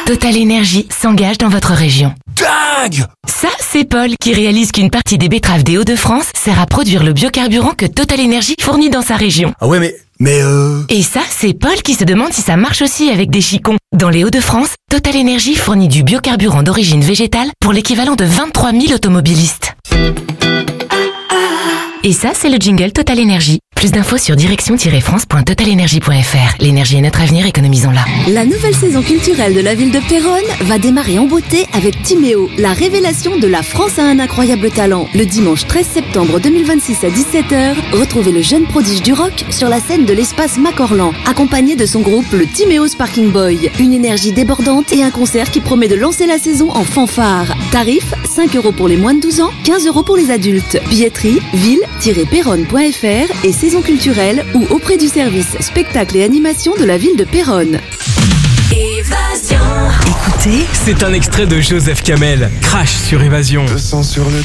Total Énergie s'engage dans votre région. Dingue! Ça, c'est Paul qui réalise qu'une partie des betteraves des Hauts-de-France sert à produire le biocarburant que Total Énergie fournit dans sa région. Ah ouais, mais Et ça, c'est Paul qui se demande si ça marche aussi avec des chicons. Dans les Hauts-de-France, Total Énergie fournit du biocarburant d'origine végétale pour l'équivalent de 23 000 automobilistes. Et ça, c'est le jingle Total Énergie. Plus d'infos sur direction-france.totalenergie.fr. L'énergie est notre avenir, économisons-la. La nouvelle saison culturelle de la ville de Péronne va démarrer en beauté avec Timéo, la révélation de la France a un incroyable talent. Le dimanche 13 septembre 2026 à 17h, retrouvez le jeune prodige du rock sur la scène de l'espace Macorlan, accompagné de son groupe le Timéo Sparking Boy. Une énergie débordante et un concert qui promet de lancer la saison en fanfare. Tarif 5 € pour les moins de 12 ans, 15 € pour les adultes. Billetterie ville-péronne.fr et saison culturelle ou auprès du service spectacle et animation de la ville de Péronne. Évasion. Écoutez, c'est un extrait de Joseph Kamel, Crash sur Évasion. Le sang sur le